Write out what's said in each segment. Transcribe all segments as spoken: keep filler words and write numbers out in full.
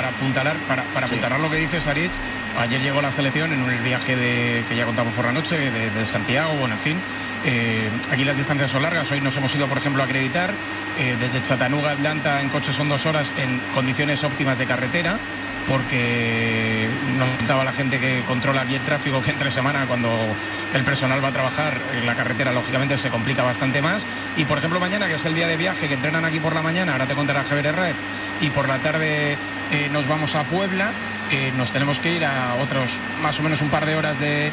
apuntalar, para, para Sí. apuntalar lo que dice Sarich. Ayer llegó la selección en el viaje de, que ya contamos por la noche, de, de Santiago, bueno, en fin. Eh, aquí las distancias son largas. Hoy nos hemos ido, por ejemplo, a acreditar. Eh, desde Chattanooga a Atlanta en coche son dos horas en condiciones óptimas de carretera, porque nos contaba la gente que controla aquí el tráfico que entre semana, cuando el personal va a trabajar en la carretera, lógicamente se complica bastante más. Y por ejemplo mañana, que es el día de viaje, que entrenan aquí por la mañana, ahora te contará Javier Herrera, y por la tarde eh, nos vamos a Puebla. Eh, nos tenemos que ir a otros más o menos un par de horas de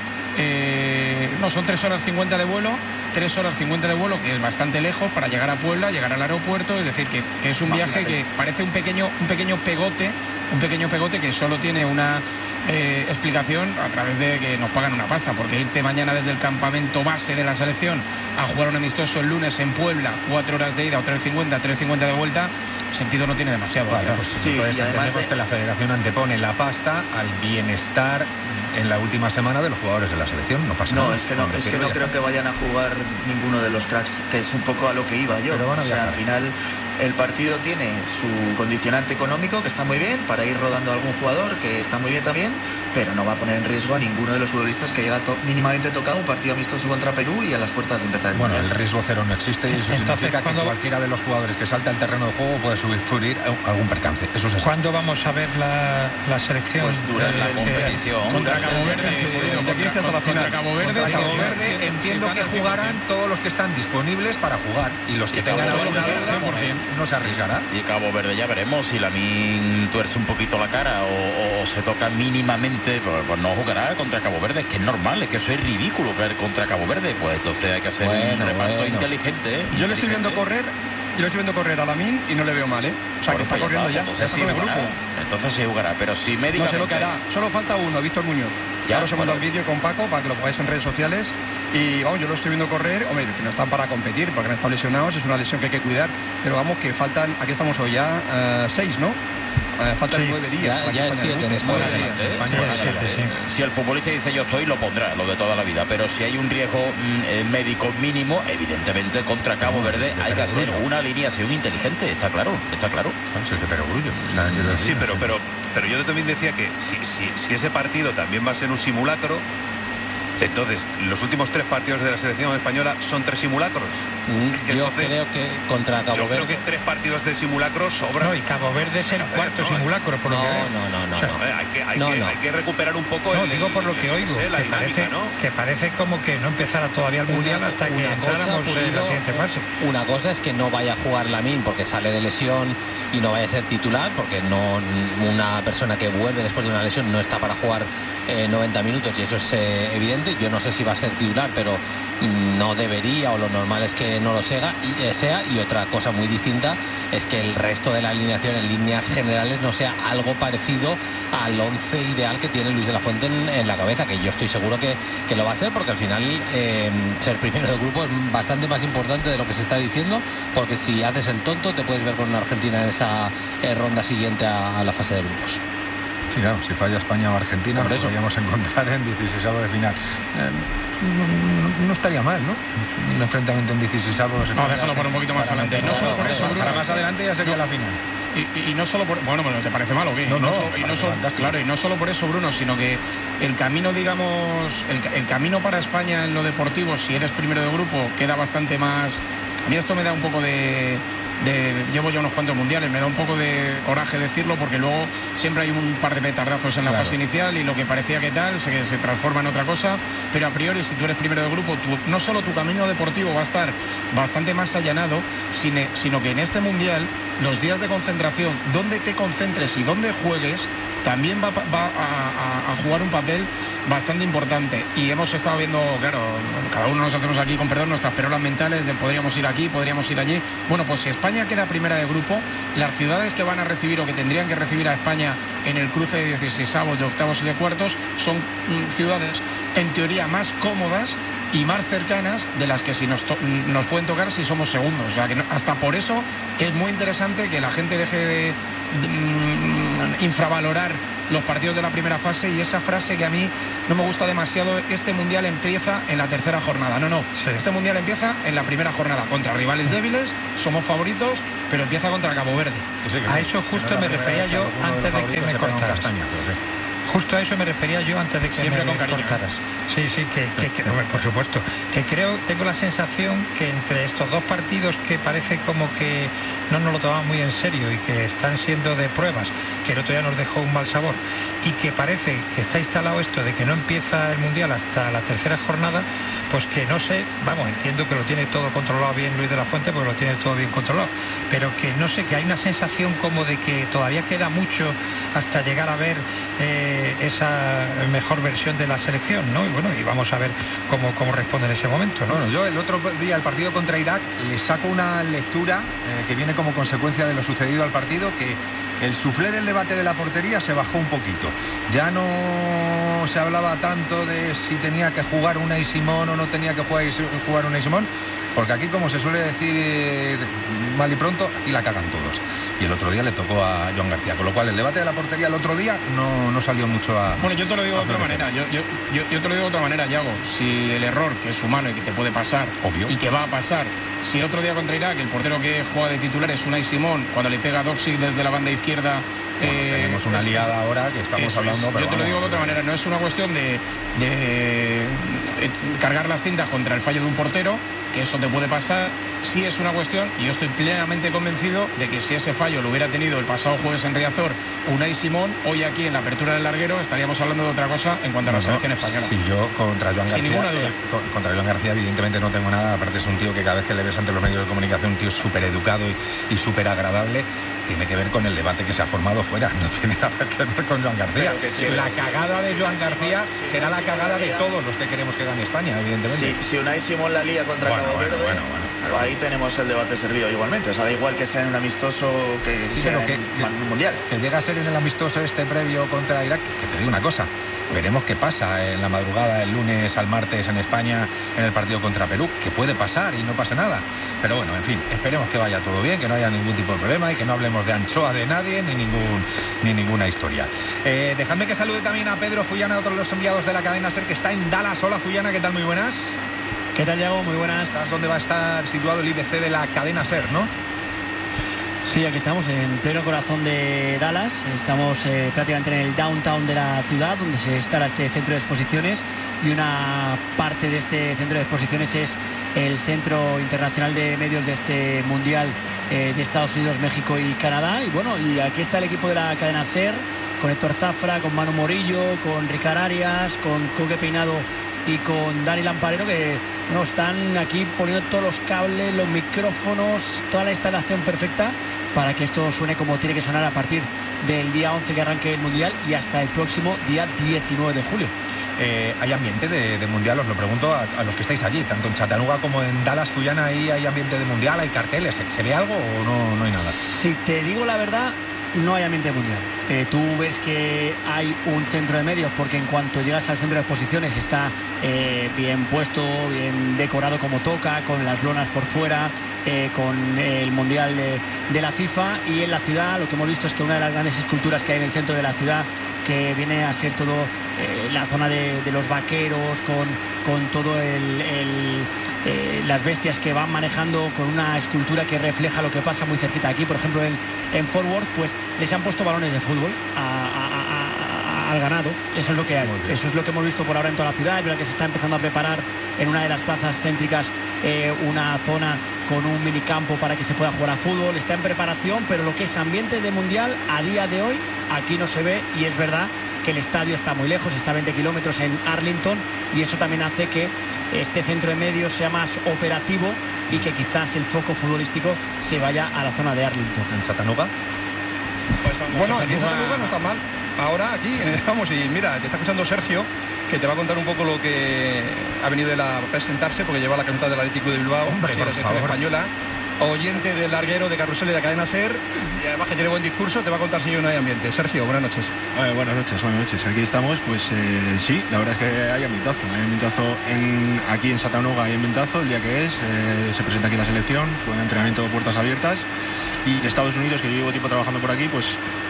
eh, no, son tres horas cincuenta de vuelo, tres horas cincuenta de vuelo, que es bastante lejos para llegar a Puebla, llegar al aeropuerto. Es decir, que, que es un viaje que parece un pequeño, un pequeño pegote, un pequeño pegote que solo tiene una eh, explicación a través de que nos pagan una pasta, porque irte mañana desde el campamento base de la selección a jugar un amistoso el lunes en Puebla, cuatro horas de ida o tres cincuenta, tres cincuenta de vuelta, sentido no tiene demasiado. Vale, pues Sí, entonces y además entendemos de- que la federación antepone la pasta al bienestar en la última semana de los jugadores de la selección. No pasa No, nada. es que no, Con es que decirlo no ya creo está. que vayan a jugar ninguno de los cracks, que es un poco a lo que iba yo. Pero van a o sea, viajar. al final el partido tiene su condicionante económico, que está muy bien, para ir rodando a algún jugador, que está muy bien también, pero no va a poner en riesgo a ninguno de los futbolistas que llega to- mínimamente tocado un partido amistoso contra Perú y a las puertas de empezar el Bueno, el Mundial. riesgo cero no existe y eso Entonces, significa que ¿cuándo- cualquiera de los jugadores que salta al terreno de juego puede sufrir algún percance. Eso es así. ¿Cuándo vamos a ver la, la selección? Pues durante Eh, la eh, competición. Contra Cabo Verde, de contra, quince hasta la contra final. Cabo Verde, Contra sí, Cabo sí, Verde sí, entiendo sí, que están al jugarán cien por cien. todos los que están disponibles para jugar y los que Y tengan Cabo alguna Verde, duda cien por cien. no se arriesgará. Y Cabo Verde ya veremos si Lamine tuerce un poquito la cara o, o se toca mínimamente, pues, pues no jugará contra Cabo Verde. Es que es normal, es que eso es ridículo ver contra Cabo Verde. Pues entonces hay que hacer Bueno, un reparto bueno. inteligente. ¿eh? Yo le estoy viendo Inteligente. correr, yo le estoy viendo correr a Lamine y no le veo mal, ¿eh? O sea, Bueno, que está pues corriendo ya, Entonces está sí con el jugará. grupo. Entonces sí jugará. Pero si No médicamente... sé lo que hará. Solo falta uno, Víctor Muñoz. Ya, Ahora os he mandado bueno. el vídeo con Paco para que lo pongáis en redes sociales. Y vamos, yo lo estoy viendo correr. Hombre, que no están para competir porque han estado lesionados. Es una lesión que hay que cuidar. Pero vamos, que faltan, aquí estamos hoy ya, eh, seis, ¿no? Eh, faltan Sí, nueve días. ya- para que ya es España siete en debute. España. Nueve días. Adelante, España Sí, pues es siete, adelante. sí. Si el futbolista dice yo estoy, lo pondrá, lo de toda la vida. Pero si hay un riesgo mm, eh, médico mínimo, evidentemente contra Cabo Verde hay que hacer una alineación inteligente. Está claro, está claro. Es el de Perogrullo. O sea, quiero decir, Sí, pero, pero, pero yo también decía que si, si, si ese partido también va a ser un simulacro, entonces los últimos tres partidos de la selección española son tres simulacros. Mm, Es que Yo entonces, creo que contra Cabo yo creo Verde. que tres partidos de simulacro sobran. No, y Cabo Verde es el cuarto no, simulacro, por lo No, que veo. no, no, no, O sea, no. Eh, hay, que, hay, No, que, no. hay que recuperar un poco No, el, digo por lo que el- oigo, sé, la que dinámica, parece, ¿no? que parece como que no empezara todavía el Mundial Una- hasta que una cosa, entráramos en la Pulido, siguiente fase. Una cosa es que no vaya a jugar Lamine porque sale de lesión y no vaya a ser titular, porque no una persona que vuelve después de una lesión no está para jugar eh, noventa minutos y eso es eh, evidente. Yo no sé si va a ser titular, pero mm, no debería, o lo normal es que no lo sea y, eh, sea. Y otra cosa muy distinta es que el resto de la alineación en líneas generales no sea algo parecido al once ideal que tiene Luis de la Fuente en, en la cabeza, que yo estoy seguro que, que lo va a ser, porque al final eh, ser primero del grupo es bastante más importante de lo que se está diciendo, porque si haces el tonto te puedes ver con una Argentina en esa eh, ronda siguiente a, a la fase de grupos. Sí, claro, si falla España o Argentina, Por nos eso. podríamos encontrar en dieciseisavos de final. Eh, no, no- no estaría mal, ¿no? Un enfrentamiento en dieciseisavos. No, déjalo por un poquito más adelante. Y no solo por eso, Para Bruno. más adelante ya sería la final. Y, y no solo por... Bueno, bueno, ¿te parece mal o qué? No, Y no, so- y no parece solo, fantástico. claro, y no solo por eso, Bruno, sino que el camino, digamos, el, ca- el camino para España en lo deportivo, si eres primero de grupo, queda bastante más... A mí esto me da un poco de... de- llevo ya unos cuantos mundiales, me da un poco de coraje decirlo, porque luego siempre hay un par de petardazos en la Claro. fase inicial y lo que parecía que tal se, se transforma en otra cosa, pero a priori si tú eres primero de grupo, tu- no solo tu camino deportivo va a estar bastante más allanado, sino, sino que en este mundial los días de concentración, donde te concentres y donde juegues, también va, va a, a- a jugar un papel bastante importante. Y hemos estado viendo, claro, cada uno nos hacemos aquí, con perdón, nuestras perolas mentales de podríamos ir aquí, podríamos ir allí. Bueno, pues si España queda primera de grupo, las ciudades que van a recibir o que tendrían que recibir a España en el cruce de dieciseisavos, de octavos y de cuartos son mm, ciudades en teoría más cómodas y más cercanas de las que si nos, to- nos pueden tocar si somos segundos. O sea que no- hasta por eso es muy interesante que la gente deje de, de, mm, infravalorar los partidos de la primera fase, y esa frase que a mí no me gusta demasiado: este mundial empieza en la tercera jornada. No, no, Sí. este mundial empieza en la primera jornada contra rivales débiles, somos favoritos, pero empieza contra Cabo Verde. Que sí, que A sí. eso Que justo no es me la primera refería vez yo que alguno de antes los de que me favoritos se pegan cortaras. castañazos, ¿eh? Justo a eso me refería yo antes de que Siempre me con cariño, cortaras. Sí, sí, que, que, que hombre, por supuesto. Que creo, tengo la sensación que entre estos dos partidos que parece como que no nos lo tomamos muy en serio y que están siendo de pruebas, que el otro día nos dejó un mal sabor, y que parece que está instalado esto de que no empieza el Mundial hasta la tercera jornada, pues que no sé, vamos, entiendo que lo tiene todo controlado bien Luis de la Fuente, porque lo tiene todo bien controlado, pero que no sé, que hay una sensación como de que todavía queda mucho hasta llegar a ver eh, esa mejor versión de la selección, ¿no? Y bueno, y vamos a ver cómo, cómo responde en ese momento, ¿no? Bueno, yo el otro día, el partido contra Irak, le saco una lectura eh, que viene como consecuencia de lo sucedido al partido, que el suflé del debate de la portería se bajó un poquito. Ya no se hablaba tanto de si tenía que jugar Unai Simón o no tenía que jugar, jugar Unai Simón, porque aquí, como se suele decir mal y pronto, aquí la cagan todos. Y el otro día le tocó a Joan García, con lo cual el debate de la portería el otro día no, no salió mucho a... Bueno, yo te lo digo de otra manera, yo, yo, yo, yo te lo digo de otra manera, Yago. Si el error, que es humano y que te puede pasar, obvio, y que va a pasar, si el otro día contra Irak el portero que juega de titular es Unai Simón, cuando le pega a Doxic desde la banda izquierda... Bueno, eh, tenemos una es, liada es, ahora que estamos eso hablando... Es. Pero yo te vamos, lo digo de otra manera, no es una cuestión de, de, de cargar las cintas contra el fallo de un portero, que eso te puede pasar. Sí es una cuestión, y yo estoy plenamente convencido de que si ese fallo lo hubiera tenido el pasado jueves en Riazor Unai Simón, hoy aquí en la apertura del larguero estaríamos hablando de otra cosa en cuanto a la no, selección española. Si yo contra Joan García, sin ninguna duda. Eh, contra Joan García evidentemente no tengo nada, aparte es un tío que cada vez que le ves ante los medios de comunicación, un tío súper educado y, y súper agradable. Tiene que ver con el debate que se ha formado fuera, no tiene nada que ver con Joan García. Sí, la sí, cagada sí, de Joan sí, García sí, sí, será sí, la sí, cagada sí, de sí, todos los que queremos que gane España, evidentemente. Si, si Unai Simón la lía contra bueno, Cabo bueno, Verde, bueno, bueno, pero ahí tenemos el debate servido igualmente. O sea, da igual que sea en un amistoso que sí, sea pero que, en que, un mundial. Que llega a ser en el amistoso este previo contra Irak, que, que te digo una cosa. Veremos qué pasa en la madrugada, el lunes al martes en España, en el partido contra Perú, que puede pasar y no pasa nada. Pero bueno, en fin, esperemos que vaya todo bien, que no haya ningún tipo de problema y que no hablemos de anchoa de nadie ni ningún ni ninguna historia. Eh, dejadme que salude también a Pedro Fullana, otro de los enviados de la cadena SER, que está en Dallas. Hola, Fullana, ¿qué tal? Muy buenas. ¿Qué tal, Yago? Muy buenas. ¿Estás donde va a estar situado el I B C de la cadena SER, no? Sí, aquí estamos en pleno corazón de Dallas. Estamos eh, prácticamente en el downtown de la ciudad, donde se instala este centro de exposiciones, y una parte de este centro de exposiciones es el Centro Internacional de Medios de este Mundial eh, de Estados Unidos, México y Canadá. Y bueno, y aquí está el equipo de la cadena SER, con Héctor Zafra, con Manu Morillo, con Ricard Arias, con Coque Peinado y con Dani Lamparero, que bueno, están aquí poniendo todos los cables, los micrófonos, toda la instalación perfecta para que esto suene como tiene que sonar a partir del día once que arranque el Mundial y hasta el próximo día diecinueve de julio. Eh, ¿Hay ambiente de, de Mundial? Os lo pregunto a, a los que estáis allí, tanto en Chattanooga como en Dallas, Fullana, ahí hay ambiente de Mundial, hay carteles, ¿se, se ve algo o no, no hay nada? Si te digo la verdad, no hay ambiente mundial. Eh, tú ves que hay un centro de medios, porque en cuanto llegas al centro de exposiciones está eh, bien puesto, bien decorado como toca, con las lonas por fuera, eh, con el Mundial de, de la FIFA. Y en la ciudad lo que hemos visto es que una de las grandes esculturas que hay en el centro de la ciudad, que viene a ser todo eh, la zona de, de los vaqueros, con, con todo el... el Eh, las bestias que van manejando, con una escultura que refleja lo que pasa muy cerquita aquí. Por ejemplo, en, en Fort Worth, pues les han puesto balones de fútbol a, a, a, a, al ganado. Eso es lo que hay, eso es lo que hemos visto por ahora en toda la ciudad. Es verdad que se está empezando a preparar en una de las plazas céntricas eh, una zona con un minicampo para que se pueda jugar a fútbol. Está en preparación, pero lo que es ambiente de mundial a día de hoy aquí no se ve, y es verdad que el estadio está muy lejos, está a veinte kilómetros en Arlington, y eso también hace que este centro de medios sea más operativo y que quizás el foco futbolístico se vaya a la zona de Arlington. ¿En Chattanooga? Bueno, aquí en Chattanooga no está mal. Ahora aquí, vamos, y mira, te está escuchando Sergio, que te va a contar un poco lo que ha venido él a presentarse, porque lleva la camiseta del Atlético de Bilbao. Hombre, sí, por la selección favor. española, oyente del larguero de Carrusel y de la cadena SER, y además que tiene buen discurso. Te va a contar si no hay ambiente. Sergio, buenas noches. Bueno, buenas noches, buenas noches. Aquí estamos, pues eh, sí, la verdad es que hay ambientazo. Hay ambientazo en, aquí en Chattanooga, hay ambientazo el día que es. Eh, se presenta aquí la selección, buen entrenamiento, puertas abiertas. Y en Estados Unidos, que yo llevo tiempo trabajando por aquí, pues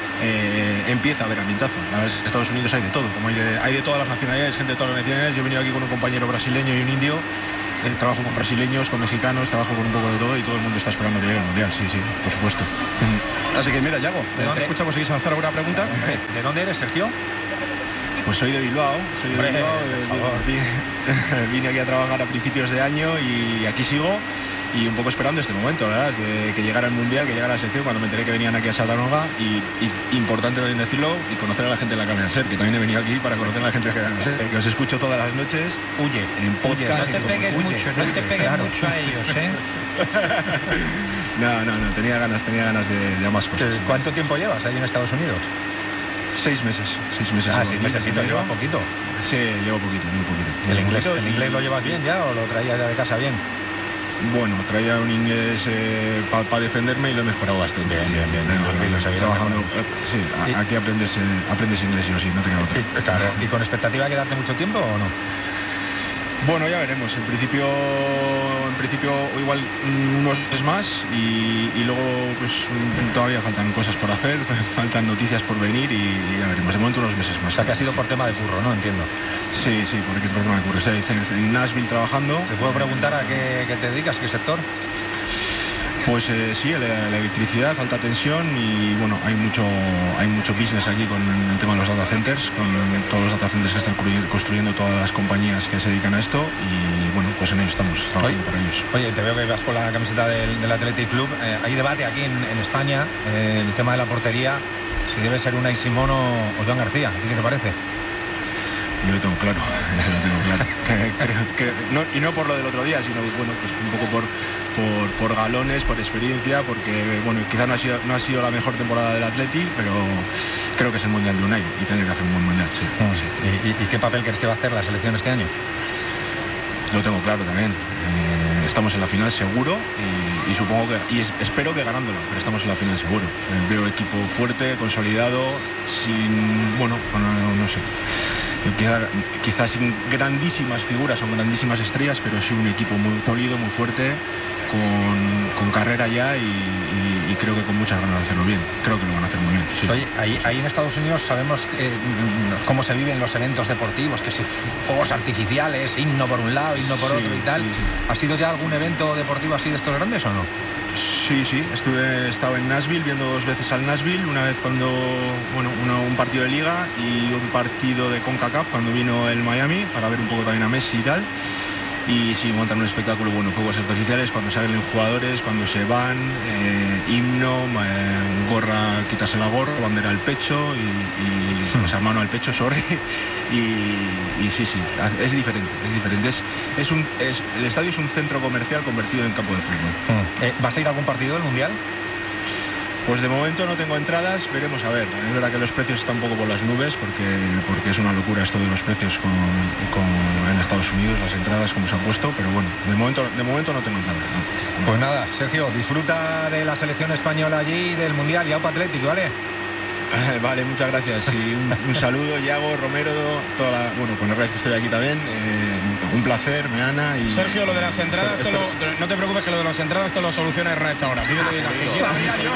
eh, empieza a haber ambientazo. La verdad es que en Estados Unidos hay de todo, como hay de, hay de todas las nacionalidades, gente de todas las nacionalidades. Yo he venido aquí con un compañero brasileño y un indio, eh, trabajo con brasileños, con mexicanos, trabajo con un poco de todo y todo el mundo está esperando que llegue el Mundial, sí, sí, por supuesto. Así que mira, Yago, ¿De dónde? te escuchamos si quieres lanzar alguna pregunta. ¿De dónde eres, Sergio? Pues soy de Bilbao, soy de Hombre, Bilbao, por eh, favor. vine, vine aquí a trabajar a principios de año y aquí sigo y un poco esperando este momento, ¿verdad? Que, que llegara el Mundial, que llegara la selección, cuando me enteré que venían aquí a Chattanooga y, y importante también decirlo y conocer a la gente de la Cadena Ser, que también he venido aquí para conocer a la gente de la Cadena Ser, que os escucho todas las noches. Huye, en podcast. No te pegues Huye. mucho, no te pegues Claro. mucho a ellos, ¿eh? No, no, no, tenía ganas, tenía ganas de, de ambas cosas. sí. ¿Cuánto tiempo llevas ahí en Estados Unidos? Seis meses, seis meses. Ah, llevo sí, aquí, mesecito, desde llevas enero. poquito. Sí, llevo poquito, llevo poquito. ¿El Llevo inglés, poquito ¿El y- inglés lo llevas bien ya o lo traías ya de casa bien? Bueno, traía un inglés eh, para defenderme y lo he mejorado bastante. Bien, sí, bien, sí, bien, no, bien, no, bien, lo seguirás trabajando, mejorando. eh, sí, a- Y- aquí aprendes, eh, aprendes inglés y o sí, no te queda otra. Y, claro. ¿Y con expectativa de quedarte mucho tiempo o no? Bueno, ya veremos. En principio, en principio igual mm, unos meses más y, y luego pues mm, todavía faltan cosas por hacer, faltan noticias por venir y, y ya veremos. De momento unos meses más. O sea, que ha sido sí. por tema de curro, ¿no? Entiendo. Sí, sí, por aquí por tema de curro. Estoy en- en Nashville trabajando. ¿Te puedo preguntar a qué, qué te dedicas, qué sector? Pues eh, sí, la, la electricidad, alta tensión y bueno, hay mucho hay mucho business aquí con el tema de los data centers, con todos los data centers que están construy- construyendo todas las compañías que se dedican a esto y bueno, pues en ello estamos trabajando Oye, para ellos. Oye, te veo que vas con la camiseta del, del Athletic Club. Eh, hay debate aquí en, en España, eh, el tema de la portería, si debe ser Unai Simón o, o Joan García. ¿A ti qué te parece? Yo lo tengo claro, yo lo tengo claro. Que- creo que- no- y no por lo del otro día, sino bueno, pues un poco por, por, por galones, por experiencia, porque bueno, quizás no ha sido no ha sido la mejor temporada del Athletic, pero creo que es el Mundial de Unai y tendría que hacer un buen Mundial, sí. sí. ¿Y, y- y qué papel crees que va a hacer la selección este año? Lo tengo claro también. Eh, estamos en la final seguro y, y supongo que y es- espero que ganándolo, pero estamos en la final seguro. Eh, veo equipo fuerte, consolidado, sin bueno, bueno, no sé. Eh, Quizá, quizás sin grandísimas figuras o grandísimas estrellas, pero sí un equipo muy sólido, muy fuerte, con, con carrera ya y, y- y creo que con muchas ganas de hacerlo bien. Creo que lo van a hacer muy bien. sí. Oye, ahí, ahí en Estados Unidos sabemos eh, mm, cómo se viven los eventos deportivos, que si fu- fuegos artificiales, himno por un lado, himno por Sí, otro y tal. sí, sí. ¿Ha sido ya algún evento deportivo así de estos grandes o no? Sí, sí, estuve, he estado en Nashville viendo dos veces al Nashville, una vez cuando, bueno, uno- un partido de liga y un partido de CONCACAF cuando vino el Miami para ver un poco también a Messi y tal. Y sí, montan un espectáculo, bueno, fuegos artificiales, cuando salen los cuando se van, eh, himno, eh, gorra, quitarse la gorra, bandera al pecho, y, y o sea, mano al pecho, sorry, y, y sí, sí, es diferente, es diferente. Es, es un, es, el estadio es un centro comercial convertido en campo de fútbol. Eh, ¿Vas a ir a algún partido del Mundial? Pues de momento no tengo entradas, veremos a ver. Es verdad que los precios están un poco por las nubes porque, porque es una locura esto de los precios con, con- en Estados Unidos, las entradas como se han puesto, pero bueno, de momento, de momento no tengo entradas. no, no. Pues nada, Sergio, disfruta de la selección española allí y del Mundial y Aupa Athletic, ¿vale? Vale, muchas gracias. Y un, un saludo, Yago, Romero, toda la, bueno, con el resto que estoy aquí también. eh, un placer, Meana y... Sergio, lo de las entradas, te lo- no te preocupes que lo de las entradas te lo soluciona Herraiz ahora. Pídele bien a quien quiera.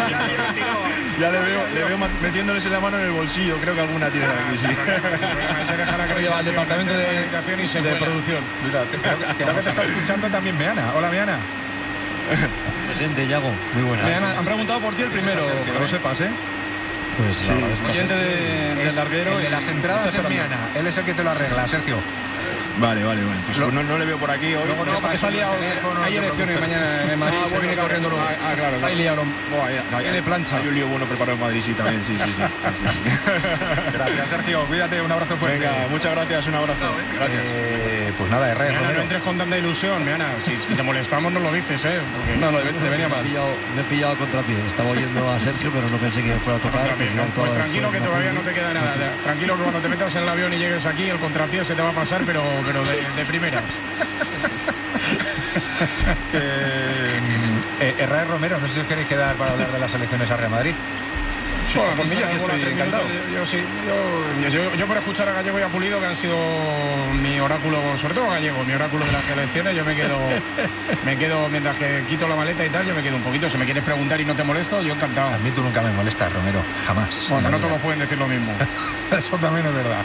Ya le veo, le veo metiéndoles la mano en el bolsillo, creo que alguna tiene aquí, sí. Te deja la Lleva al departamento de, acreditación y se de vuela. producción. Mira, te- creo, que- creo que te está escuchando también Meana. Hola, Meana. Presente, Yago. Muy buena. Me han, han preguntado por ti el primero, que lo sepas, ¿eh? Pues Sí, Oyente de, del Es larguero. el de y- las y entradas está es esperando. Meana. Él es el que te lo arregla, Sergio. Vale, vale, vale. Pues, Lo- pues no, no le veo por aquí hoy. Luego No, porque está liado. teléfono, Hay no te elecciones preocupes. mañana en Madrid. Ah, se bueno, viene claro, corriendo luego. ah, ah, claro, claro. Ahí liaron. Buah, ya- ya- Tiene plancha. Hay un lío bueno preparado en Madrid, sí, también, sí, sí, sí. sí, sí, sí. Gracias, Sergio. Cuídate, un abrazo fuerte. Venga, muchas gracias, un abrazo. Gracias. Eh, pues nada, R. Meana, no entres con tanta ilusión, Meana. Si, si te molestamos, no lo dices, ¿eh? Porque No, no, debe- debería Me he mal. pillado, me he pillado a contrapié. Estaba oyendo a Sergio, pero no pensé que fuera a tocar. contrapié, que ¿no? sea Pues toda tranquilo que después, todavía no te queda nada. Tranquilo que cuando te metas en el avión y llegues aquí, el contrapié se te va a pasar, pero, pero de, de primeras. Eh, Herrera Romero, no sé si os queréis quedar para hablar de las elecciones a Real Madrid. Bueno, por mí Aquí aquí estoy estoy encantado. Yo, yo sí, yo, yo, yo por escuchar a Gallego y a Pulido, que han sido mi oráculo, sobre todo Gallego, mi oráculo de las elecciones, yo me quedo, me quedo mientras que quito la maleta y tal, yo me quedo un poquito. Si me quieres preguntar y no te molesto, yo encantado. A mí tú nunca me molestas, Romero, jamás. Bueno, En la no vida. todos pueden decir lo mismo. Eso también es verdad.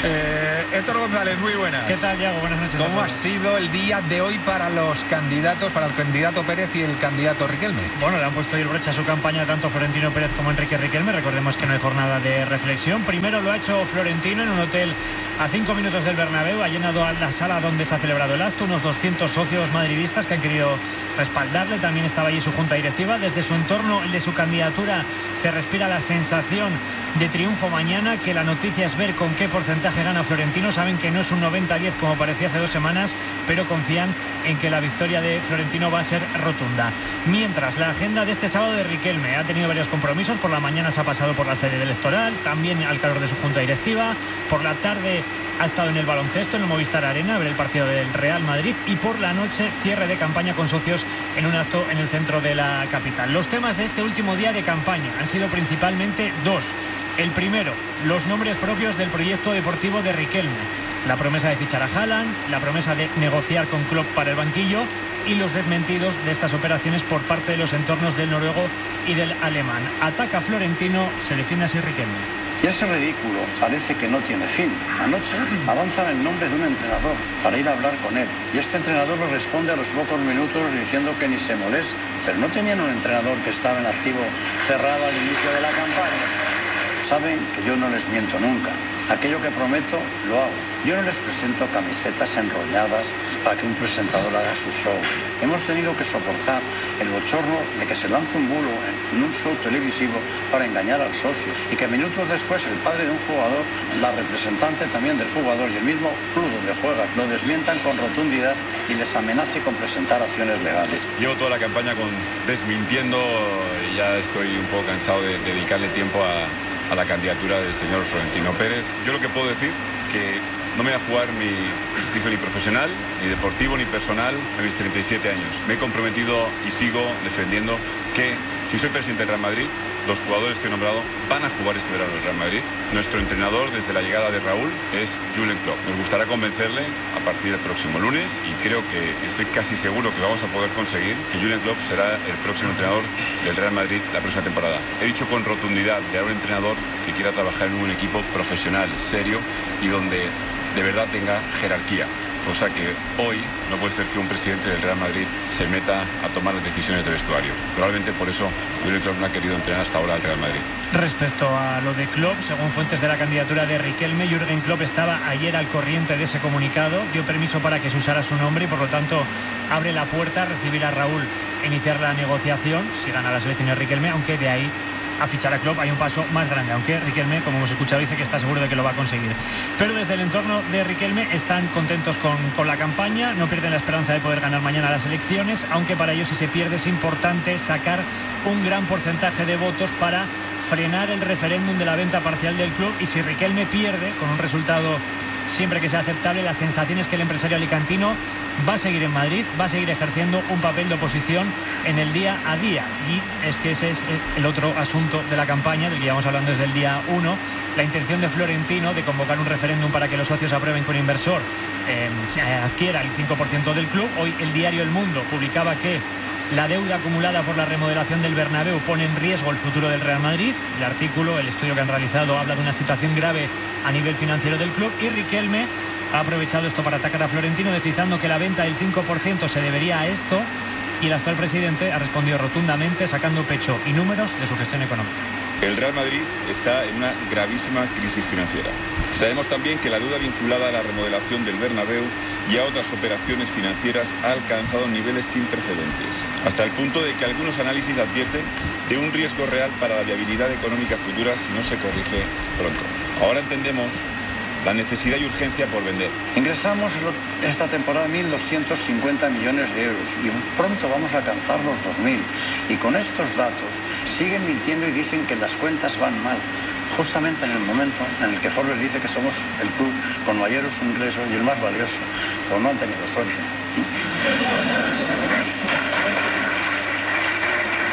Eh, Héctor González, muy buenas. ¿Qué tal, Diego? Buenas noches. ¿Cómo ha sido el día de hoy para los candidatos, para el candidato Pérez y el candidato Riquelme? Bueno, le han puesto hoy el broche a su campaña tanto Florentino Pérez como Enrique Riquelme. Recordemos que no hay jornada de reflexión. Primero lo ha hecho Florentino en un hotel a cinco minutos del Bernabéu. Ha llenado a la sala donde se ha celebrado el acto. Unos doscientos socios madridistas que han querido respaldarle. También estaba allí su junta directiva. Desde su entorno, el de su candidatura, se respira la sensación de triunfo mañana, que la noticia es ver con qué porcentaje gana Florentino. Saben que no es un noventa diez como parecía hace dos semanas, pero confían en que la victoria de Florentino va a ser rotunda. Mientras, la agenda de este sábado de Riquelme ha tenido varios compromisos. Por la mañana se ha pasado por la sede del Estoril, también al calor de su junta directiva. Por la tarde ha estado en el baloncesto, en el Movistar Arena, a ver el partido del Real Madrid. Y por la noche, cierre de campaña con socios en un acto en el centro de la capital. Los temas de este último día de campaña han sido principalmente dos. El primero, los nombres propios del proyecto deportivo de Riquelme. La promesa de fichar a Haaland, la promesa de negociar con Klopp para el banquillo y los desmentidos de estas operaciones por parte de los entornos del noruego y del alemán. Ataca Florentino, se defiende así Riquelme. Y ese ridículo parece que no tiene fin. Anoche avanzan el nombre de un entrenador para ir a hablar con él. Y este entrenador le responde a los pocos minutos diciendo que ni se molesta. Pero no tenían un entrenador que estaba en activo cerrado al inicio de la campaña. Saben que yo no les miento nunca. Aquello que prometo, lo hago. Yo no les presento camisetas enrolladas para que un presentador haga su show. Hemos tenido que soportar el bochorno de que se lance un bulo en un show televisivo para engañar al socio y que minutos después el padre de un jugador, la representante también del jugador y el mismo club donde juega lo desmientan con rotundidad y les amenace con presentar acciones legales. Llevo toda la campaña con desmintiendo y ya estoy un poco cansado de dedicarle tiempo a a la candidatura del señor Florentino Pérez. Yo lo que puedo decir que no me voy a jugar mi prestigio ni profesional, ni deportivo, ni personal a mis treinta y siete años. Me he comprometido y sigo defendiendo que si soy presidente del Real Madrid, los jugadores que he nombrado van a jugar este verano en el Real Madrid. Nuestro entrenador desde la llegada de Raúl es Jürgen Klopp. Nos gustará convencerle a partir del próximo lunes y creo que estoy casi seguro que vamos a poder conseguir que Jürgen Klopp será el próximo entrenador del Real Madrid la próxima temporada. He dicho con rotundidad de un entrenador que quiera trabajar en un equipo profesional, serio y donde de verdad tenga jerarquía. Cosa que hoy no puede ser que un presidente del Real Madrid se meta a tomar las decisiones de vestuario. Probablemente por eso Jürgen Klopp no ha querido entrenar hasta ahora al Real Madrid. Respecto a lo de Klopp, según fuentes de la candidatura de Riquelme, Jürgen Klopp estaba ayer al corriente de ese comunicado, dio permiso para que se usara su nombre y por lo tanto abre la puerta a recibir a Raúl e iniciar la negociación, si gana las elecciones Riquelme, aunque de ahí a fichar a Klopp hay un paso más grande, aunque Riquelme, como hemos escuchado, dice que está seguro de que lo va a conseguir. Pero desde el entorno de Riquelme están contentos con, con la campaña, no pierden la esperanza de poder ganar mañana las elecciones, aunque para ellos si se pierde es importante sacar un gran porcentaje de votos para frenar el referéndum de la venta parcial del club, y si Riquelme pierde con un resultado siempre que sea aceptable, la sensación es que el empresario alicantino va a seguir en Madrid, va a seguir ejerciendo un papel de oposición en el día a día. Y es que ese es el otro asunto de la campaña, del que llevamos hablando desde el día uno, la intención de Florentino de convocar un referéndum para que los socios aprueben que un inversor eh, adquiera el cinco por ciento del club. Hoy el diario El Mundo publicaba que la deuda acumulada por la remodelación del Bernabéu pone en riesgo el futuro del Real Madrid. El artículo, el estudio que han realizado, habla de una situación grave a nivel financiero del club, y Riquelme ha aprovechado esto para atacar a Florentino, deslizando que la venta del cinco por ciento se debería a esto, y el actual presidente ha respondido rotundamente, sacando pecho y números de su gestión económica. El Real Madrid está en una gravísima crisis financiera. Sabemos también que la deuda vinculada a la remodelación del Bernabéu y a otras operaciones financieras ha alcanzado niveles sin precedentes, hasta el punto de que algunos análisis advierten de un riesgo real para la viabilidad económica futura si no se corrige pronto. Ahora entendemos la necesidad y urgencia por vender. Ingresamos esta temporada mil doscientos cincuenta millones de euros y pronto vamos a alcanzar los dos mil. Y con estos datos siguen mintiendo y dicen que las cuentas van mal, justamente en el momento en el que Forbes dice que somos el club con mayores ingresos y el más valioso, pero no han tenido suerte.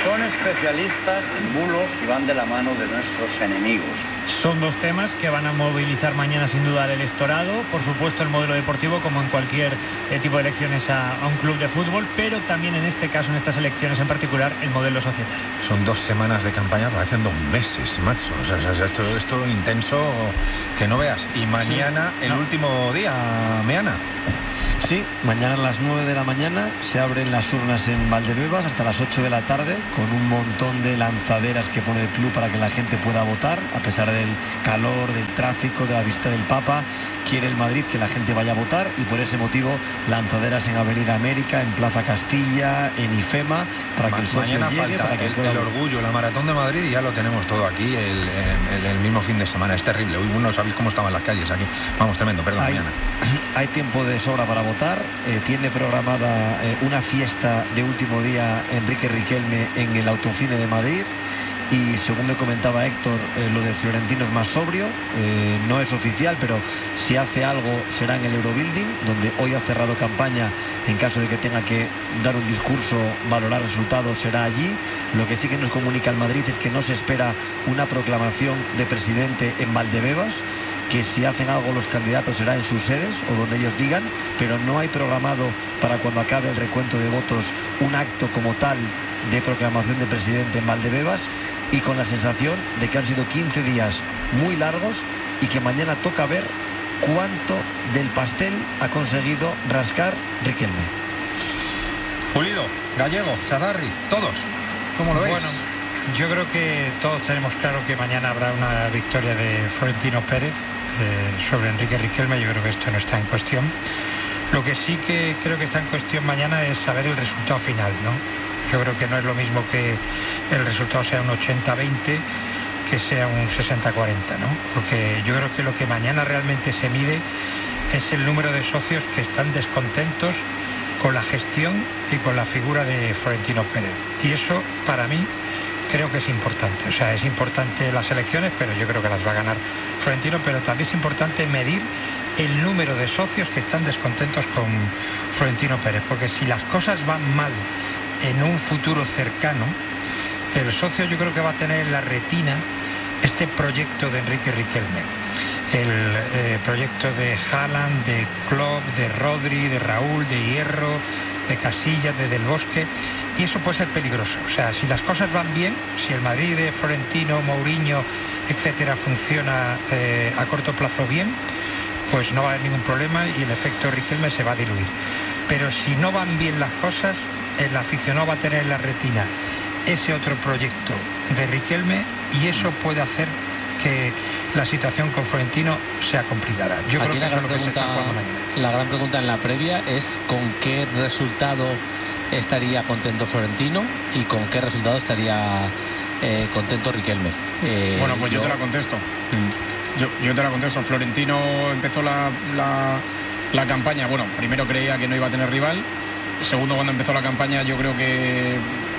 Son especialistas en bulos y van de la mano de nuestros enemigos. Son dos temas que van a movilizar mañana sin duda al electorado, por supuesto el modelo deportivo como en cualquier eh, tipo de elecciones a, a un club de fútbol, pero también en este caso, en estas elecciones en particular, el modelo societario. Son dos semanas de campaña, parecen dos meses, macho. O sea, o sea, esto, esto intenso que no veas. Y mañana sí, el no. último día, Meana. Sí, mañana a las nueve de la mañana se abren las urnas en Valdebebas hasta las ocho de la tarde, con un montón de lanzaderas que pone el club para que la gente pueda votar, a pesar del calor, del tráfico, de la visita del Papa. Quiere el Madrid que la gente vaya a votar y por ese motivo lanzaderas en Avenida América, en Plaza Castilla, en IFEMA, para Ma que el socio mañana llegue, falta para que el, pueda... el orgullo, la maratón de Madrid, y ya lo tenemos todo aquí el, el, el mismo fin de semana. Es terrible. Uy, no sabéis cómo estaban las calles aquí. Vamos, tremendo, perdón, hay, mañana. Hay tiempo de sobra para votar. Eh, tiene programada eh, una fiesta de último día Enrique Riquelme en el Autocine de Madrid. Y según me comentaba Héctor, eh, lo de Florentino es más sobrio, eh, no es oficial, pero si hace algo será en el Eurobuilding, donde hoy ha cerrado campaña. En caso de que tenga que dar un discurso, valorar resultados, será allí. Lo que sí que nos comunica el Madrid es que no se espera una proclamación de presidente en Valdebebas, que si hacen algo los candidatos será en sus sedes o donde ellos digan, pero no hay programado para cuando acabe el recuento de votos un acto como tal de proclamación de presidente en Valdebebas, y con la sensación de que han sido quince días muy largos y que mañana toca ver cuánto del pastel ha conseguido rascar Riquelme. Pulido, Gallego, Chazarri, todos, ¿cómo lo veis? Bueno, yo creo que todos tenemos claro que mañana habrá una victoria de Florentino Pérez eh, sobre Enrique Riquelme. Yo creo que esto no está en cuestión. Lo que sí que creo que está en cuestión mañana es saber el resultado final, ¿no? Yo creo que no es lo mismo que el resultado sea un ochenta veinte que sea un sesenta cuarenta, ¿no? Porque yo creo que lo que mañana realmente se mide es el número de socios que están descontentos con la gestión y con la figura de Florentino Pérez. Y eso, para mí, creo que es importante. O sea, es importante las elecciones, pero yo creo que las va a ganar Florentino, pero también es importante medir el número de socios que están descontentos con Florentino Pérez, porque si las cosas van mal en un futuro cercano, el socio yo creo que va a tener en la retina este proyecto de Enrique Riquelme, el eh, proyecto de Haaland, de Klopp, de Rodri, de Raúl, de Hierro, de Casillas, de Del Bosque, y eso puede ser peligroso. O sea, si las cosas van bien, si el Madrid de Florentino, Mourinho, etcétera, funciona eh, a corto plazo bien, pues no va a haber ningún problema y el efecto Riquelme se va a diluir. Pero si no van bien las cosas, el aficionado va a tener en la retina ese otro proyecto de Riquelme y eso puede hacer que la situación con Florentino sea complicada. Yo Aquí creo que eso es lo que se está jugando mañana. La gran pregunta en la previa es con qué resultado estaría contento Florentino y con qué resultado estaría eh, contento Riquelme. Eh, bueno, pues yo, yo te la contesto. Mm. Yo, yo te la contesto. Florentino empezó la, la, la campaña, bueno, primero creía que no iba a tener rival. Segundo, cuando empezó la campaña yo creo que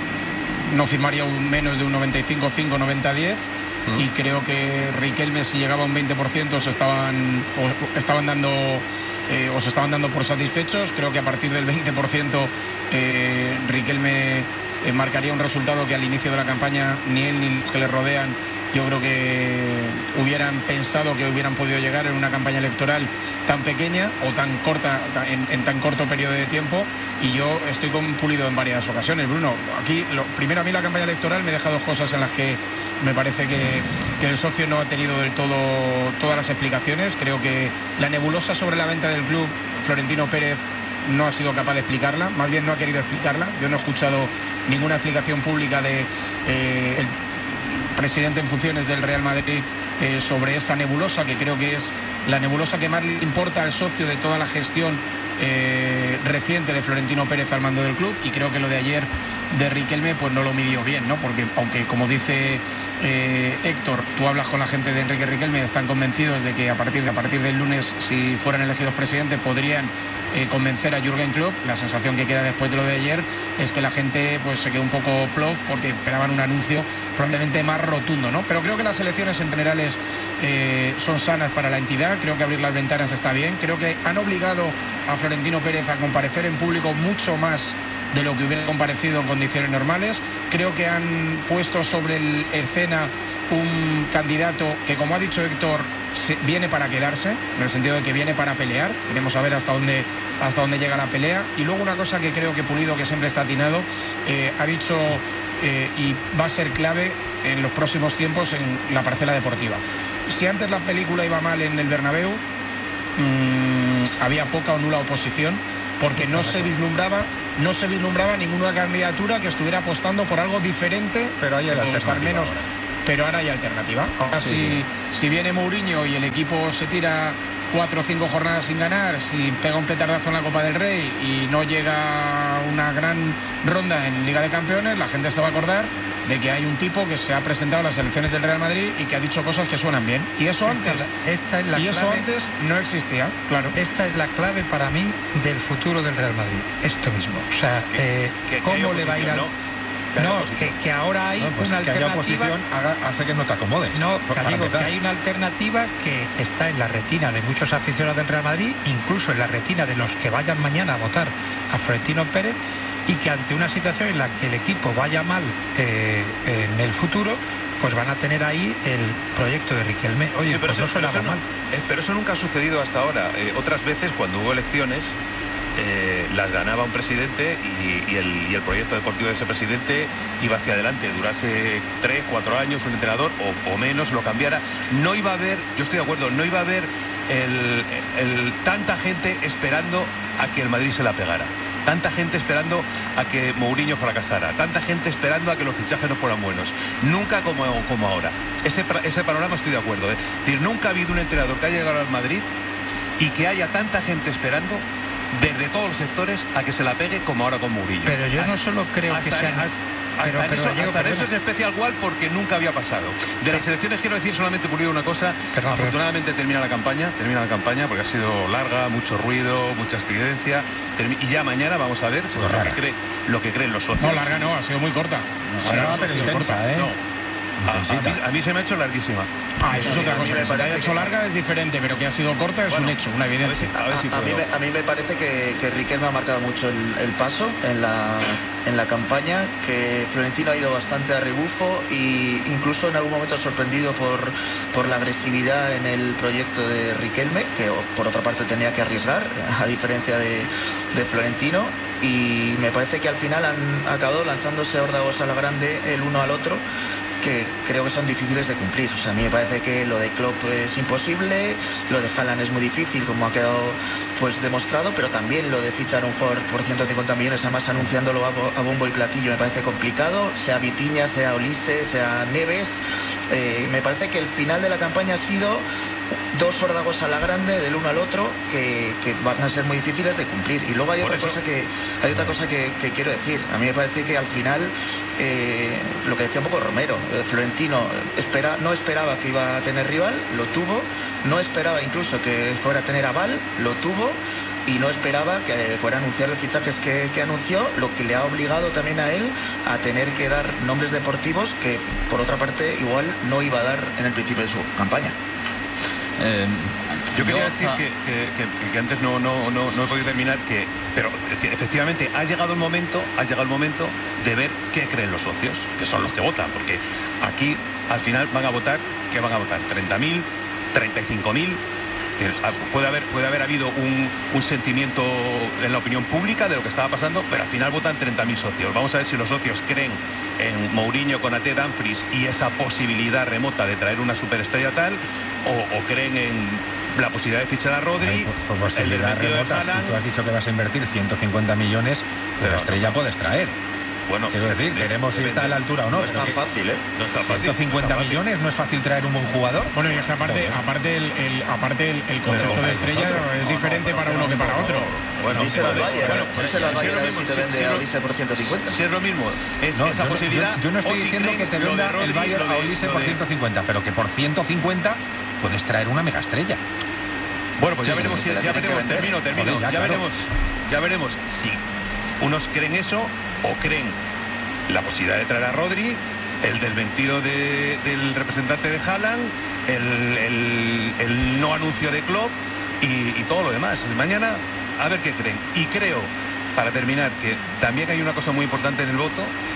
no firmaría un menos de un noventa y cinco cinco, noventa diez, mm. y creo que Riquelme, si llegaba a un veinte por ciento, se estaban, o, estaban dando eh, o se estaban dando por satisfechos. Creo que a partir del veinte por ciento eh, Riquelme eh, marcaría un resultado que al inicio de la campaña ni él ni los que le rodean yo creo que hubieran pensado que hubieran podido llegar en una campaña electoral tan pequeña o tan corta, en, en tan corto periodo de tiempo. Y yo estoy con Pulido en varias ocasiones, Bruno. Aquí, lo, primero, a mí la campaña electoral me deja dos cosas en las que me parece que, que el socio no ha tenido del todo todas las explicaciones. Creo que la nebulosa sobre la venta del club, Florentino Pérez no ha sido capaz de explicarla, más bien no ha querido explicarla. Yo no he escuchado ninguna explicación pública de eh, el presidente en funciones del Real Madrid eh, sobre esa nebulosa, que creo que es la nebulosa que más le importa al socio de toda la gestión eh, reciente de Florentino Pérez al mando del club. Y creo que lo de ayer de Riquelme pues no lo midió bien, ¿no? Porque aunque, como dice eh, Héctor, tú hablas con la gente de Enrique Riquelme, están convencidos de que a partir, a partir del lunes, si fueran elegidos presidente, podrían eh, convencer a Jürgen Klopp. La sensación que queda después de lo de ayer es que la gente pues se quedó un poco plof porque esperaban un anuncio probablemente más rotundo, ¿no? Pero creo que las elecciones en generales eh, son sanas para la entidad. Creo que abrir las ventanas está bien. Creo que han obligado a Florentino Pérez a comparecer en público mucho más de lo que hubiera comparecido en condiciones normales. creo que han puesto sobre el escena un candidato que, como ha dicho Héctor, se, viene para quedarse, en el sentido de que viene para pelear. Veremos a ver hasta dónde, hasta dónde llega la pelea. Y luego una cosa que creo que Pulido, que siempre está atinado, eh, ha dicho eh, y va a ser clave en los próximos tiempos en la parcela deportiva. Si antes la película iba mal en el Bernabéu, mmm, había poca o nula oposición, porque no se vislumbraba no se vislumbraba ninguna candidatura que estuviera apostando por algo diferente, pero hay la alternativa menos ahora. Pero ahora hay alternativa. Ahora sí, si, sí. si viene Mourinho y el equipo se tira cuatro o cinco jornadas sin ganar, si pega un petardazo en la Copa del Rey y no llega una gran ronda en Liga de Campeones, la gente se va a acordar de que hay un tipo que se ha presentado a las elecciones del Real Madrid y que ha dicho cosas que suenan bien. Y eso esta antes, es la, esta es la y eso clave, antes no existía, claro. Esta es la clave para mí del futuro del Real Madrid. Esto mismo. O sea, eh, que, que ¿cómo le va a ir al... ¿no? No, que, que ahora hay no, pues una que alternativa. Haya oposición haga, hace que no te acomodes. No, que digo que hay una alternativa que está en la retina de muchos aficionados del Real Madrid, incluso en la retina de los que vayan mañana a votar a Florentino Pérez, y que ante una situación en la que el equipo vaya mal eh, en el futuro, pues van a tener ahí el proyecto de Riquelme. Oye, sí, pero pues eso, no suena pero eso mal. No, eh, pero eso nunca ha sucedido hasta ahora. Eh, otras veces, cuando hubo elecciones, Eh, las ganaba un presidente y, y, el, y el proyecto deportivo de ese presidente iba hacia adelante, durase tres, cuatro años un entrenador o, o menos, lo cambiara. No iba a haber, yo estoy de acuerdo, no iba a haber el, el, tanta gente esperando a que el Madrid se la pegara, tanta gente esperando a que Mourinho fracasara, tanta gente esperando a que los fichajes no fueran buenos, nunca como, como ahora. Ese, ese panorama estoy de acuerdo, ¿eh? Es decir, nunca ha habido un entrenador que haya llegado al Madrid y que haya tanta gente esperando desde todos los sectores a que se la pegue como ahora con Mourinho. Pero yo no solo creo hasta, que sean... Hasta, pero, hasta, pero, eso, Diego, hasta en eso es perdona. especial igual porque nunca había pasado. De las elecciones quiero decir solamente por una cosa. Perdón, Afortunadamente perdón. termina la campaña, termina la campaña porque ha sido larga, mucho ruido, mucha estridencia. Y ya mañana vamos a ver lo que, cree, lo que creen los socios. No, larga no, ha sido muy corta. No, larga, pero intensa, ¿eh? No. A, a, mí, a mí se me ha hecho larguísima. Ah, eso es otra cosa. Que se haya hecho larga es diferente, pero que ha sido corta es bueno, un hecho, una evidencia. A, ver si, a, ver si a, a, mí, me, a mí me parece que, que Riquelme ha marcado mucho el, el paso en la, en la campaña, que Florentino ha ido bastante a rebufo e incluso en algún momento sorprendido por, por la agresividad en el proyecto de Riquelme, que por otra parte tenía que arriesgar, a diferencia de, de Florentino. Y me parece que al final han acabado lanzándose órdagos a la grande el uno al otro, que creo que son difíciles de cumplir. O sea, a mí me parece que lo de Klopp es imposible, lo de Haaland es muy difícil, como ha quedado pues demostrado, pero también lo de fichar un jugador por ciento cincuenta millones, además anunciándolo a, a bombo y platillo, me parece complicado, sea Vitinha, sea Olise, sea Neves. Eh, me parece que el final de la campaña ha sido dos órdagos a la grande del uno al otro que, que van a ser muy difíciles de cumplir. Y luego hay otra cosa que hay otra cosa que, que quiero decir. A mí me parece que al final eh, lo que decía un poco Romero, eh, Florentino espera, no esperaba que iba a tener rival, lo tuvo, no esperaba incluso que fuera a tener aval, lo tuvo, y no esperaba que fuera a anunciar los fichajes que, que anunció, lo que le ha obligado también a él a tener que dar nombres deportivos que por otra parte igual no iba a dar en el principio de su campaña. Eh, yo quería decir que, que, que, que antes no, no, no, no he podido terminar, que, pero que efectivamente ha llegado el momento, ha llegado el momento de ver qué creen los socios, que son los que votan, porque aquí al final van a votar, ¿qué van a votar? ¿treinta mil? ¿treinta y cinco mil? Puede haber, puede haber habido un, un sentimiento en la opinión pública de lo que estaba pasando, pero al final votan treinta mil socios. Vamos a ver si los socios creen en Mourinho, Konaté, Dumfries y esa posibilidad remota de traer una superestrella tal, o, o creen en la posibilidad de fichar a Rodri. Ay, por, por posibilidad remota, si tú has dicho que vas a invertir ciento cincuenta millones, pero la estrella puedes traer. Bueno, quiero decir, veremos si está a la altura o no. No es tan fácil, ¿eh? No está fácil. ciento cincuenta millones, no es fácil traer un buen jugador. Bueno, y es que aparte, aparte, el, el, aparte el, el concepto de estrella es diferente para uno que para otro. Bueno, díselo al Bayern, díselo al Bayern a ver si te vende a Olise por ciento cincuenta. Si es lo mismo, es no, esa yo, posibilidad. Yo, yo no estoy diciendo que te venda el Bayern a Olise por ciento cincuenta, pero que por ciento cincuenta puedes traer una megaestrella. Bueno, pues ya veremos, ya veremos, termino, termino, ya veremos, ya veremos si unos creen eso o creen la posibilidad de traer a Rodri, el desmentido de, del representante de Haaland, el, el, el no anuncio de Klopp y, y todo lo demás. Mañana a ver qué creen. Y creo, para terminar, que también hay una cosa muy importante en el voto,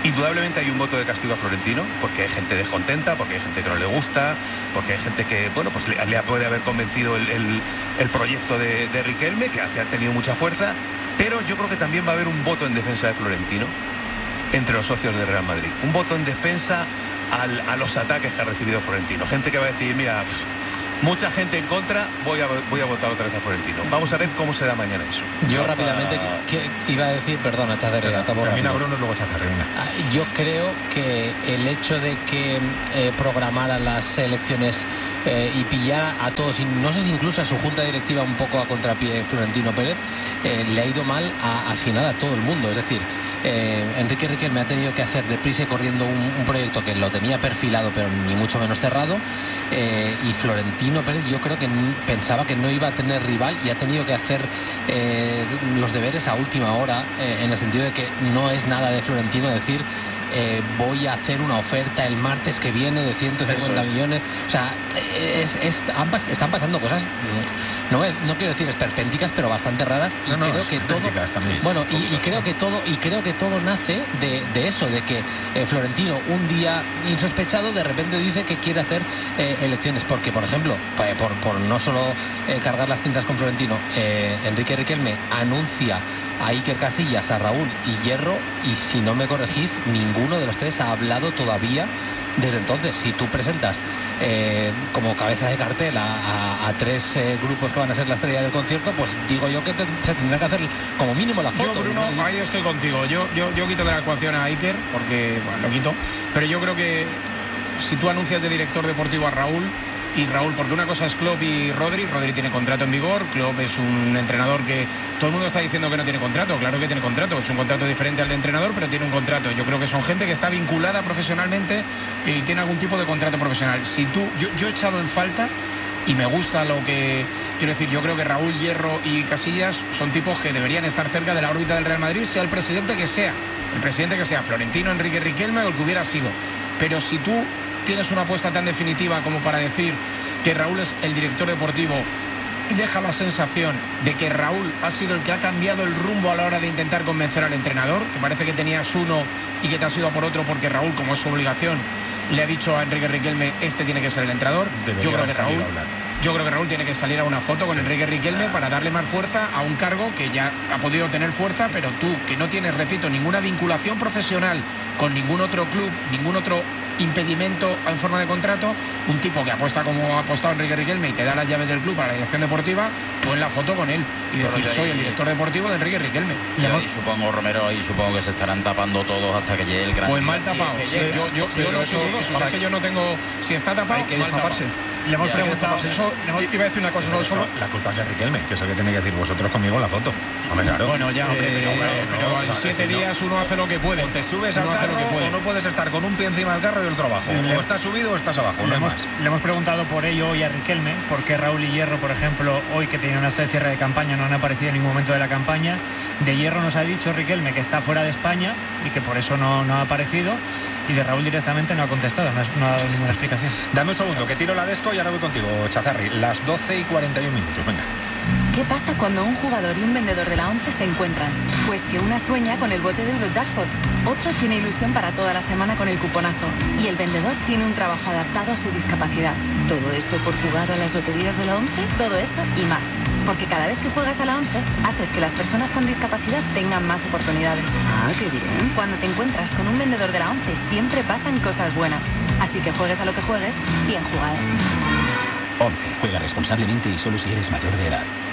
Indudablemente hay un voto de castigo a Florentino, porque hay gente descontenta, porque hay gente que no le gusta, porque hay gente que, bueno, pues le, le puede haber convencido el, el, el proyecto de, de Riquelme, que ha tenido mucha fuerza, pero yo creo que también va a haber un voto en defensa de Florentino entre los socios de Real Madrid. Un voto en defensa al, a los ataques que ha recibido Florentino. Gente que va a decir, mira, mucha gente en contra, voy a, voy a votar otra vez a Florentino. Vamos a ver cómo se da mañana eso. Yo rápidamente que, iba a decir, perdona, Chazarri, acabo termina Bruno y luego Chazarri. Yo creo que el hecho de que eh, programara las elecciones eh, y pillara a todos, y no sé si incluso a su junta directiva un poco a contrapié Florentino Pérez, eh, le ha ido mal a, al final a todo el mundo. Es decir, Eh, Enrique Riquelme ha tenido que hacer deprisa y corriendo un, un proyecto que lo tenía perfilado pero ni mucho menos cerrado, eh, y Florentino Pérez yo creo que pensaba que no iba a tener rival y ha tenido que hacer eh, los deberes a última hora, eh, en el sentido de que no es nada de Florentino decir eh, voy a hacer una oferta el martes que viene de ciento cincuenta es. millones. O sea, es, es, ambas, están pasando cosas, no, no quiero decir esperpénticas, pero bastante raras, y no, no, creo que todo también, bueno y, y creo que todo y creo que todo nace de, de eso, de que eh, Florentino un día insospechado de repente dice que quiere hacer eh, elecciones, porque por ejemplo por, por no solo eh, cargar las tintas con Florentino, eh, Enrique Riquelme anuncia a Iker Casillas, a Raúl y Hierro, y si no me corregís, ninguno de los tres ha hablado todavía desde entonces. Si tú presentas eh, como cabeza de cartel a, a, a tres eh, grupos que van a ser la estrella del concierto, pues digo yo que te, se tendrá que hacer como mínimo la foto. Yo, Bruno, ¿no? Ahí estoy contigo. Yo, yo, yo quito de la ecuación a Iker, porque bueno, lo quito, pero yo creo que si tú anuncias de director deportivo a Raúl, y Raúl, porque una cosa es Klopp y Rodri. Rodri tiene contrato en vigor, Klopp es un entrenador que todo el mundo está diciendo que no tiene contrato. Claro que tiene contrato, es un contrato diferente al de entrenador, pero tiene un contrato. Yo creo que son gente que está vinculada profesionalmente y tiene algún tipo de contrato profesional. Si tú, yo, yo he echado en falta, y me gusta lo que quiero decir, yo creo que Raúl, Hierro y Casillas son tipos que deberían estar cerca de la órbita del Real Madrid, sea el presidente que sea, el presidente que sea, Florentino, Enrique Riquelme o el que hubiera sido. Pero si tú tienes una apuesta tan definitiva como para decir que Raúl es el director deportivo y deja la sensación de que Raúl ha sido el que ha cambiado el rumbo a la hora de intentar convencer al entrenador, que parece que tenías uno y que te has ido a por otro porque Raúl, como es su obligación, le ha dicho a Enrique Riquelme, este tiene que ser el entrenador. Yo creo que Raúl Yo creo que Raúl tiene que salir a una foto con Enrique Riquelme para darle más fuerza a un cargo que ya ha podido tener fuerza, pero tú, que no tienes, repito, ninguna vinculación profesional con ningún otro club, ningún otro impedimento en forma de contrato, un tipo que apuesta como ha apostado Enrique Riquelme y te da las llaves del club para la dirección deportiva, pon la foto con él y decir, bueno, soy el director deportivo de Enrique Riquelme. Yo, y supongo, Romero, y supongo que se estarán tapando todos hasta que llegue el gran Pues día. mal tapado. Sí, es que yo yo, yo no soy dudoso, o sea, es que yo no tengo... Si está tapado, hay que mal destaparse. Le hemos Ya, preguntado... Eso, iba a decir una cosa, Sí, solo, eso, solo la culpa es de Riquelme, que es el que tiene que decir vosotros conmigo en la foto. Hombre, claro. Bueno, ya, hombre, Eh, pero, no, pero no, en no, siete si no, días uno hace lo que puede. O te subes Uno al hace lo carro que puede. o no puedes estar con un pie encima del carro y otro abajo. Le- O estás subido o estás abajo, Le no hay hemos, más. le hemos preguntado por ello hoy a Riquelme, por qué Raúl y Hierro, por ejemplo, hoy que tenían hasta el cierre de campaña, no han aparecido en ningún momento de la campaña. De Hierro nos ha dicho Riquelme que está fuera de España y que por eso no, no ha aparecido. Y de Raúl directamente no ha contestado, no, es- no ha dado ninguna explicación. Dame un segundo, que tiro la desco y ahora voy contigo, Chazarri. Las doce y cuarenta y un minutos, venga. ¿Qué pasa cuando un jugador y un vendedor de la once se encuentran? Pues que una sueña con el bote de Eurojackpot, otro tiene ilusión para toda la semana con el cuponazo y el vendedor tiene un trabajo adaptado a su discapacidad. ¿Todo eso por jugar a las loterías de la once? Todo eso y más. Porque cada vez que juegas a la once, haces que las personas con discapacidad tengan más oportunidades. Ah, qué bien. Cuando te encuentras con un vendedor de la once, siempre pasan cosas buenas. Así que juegues a lo que juegues, bien jugado. once. Juega responsablemente y solo si eres mayor de edad.